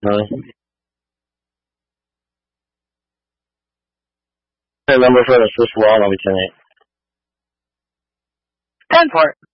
The number for the first wall, I'll be 10-8. 10 for it.